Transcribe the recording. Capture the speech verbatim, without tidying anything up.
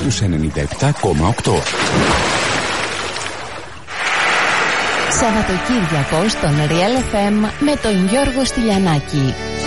στους ενενήντα επτά κόμμα οκτώ. Σαββατοκύριακο στον Real εφ εμ με τον Γιώργο Στυλιανάκη.